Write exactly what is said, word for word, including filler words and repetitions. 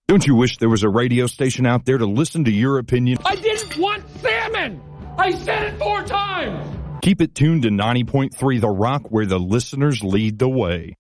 Don't you wish there was a radio station out there to listen to your opinion? I didn't want salmon! I said it four times! Keep it tuned to ninety point three The Rock, where the listeners lead the way.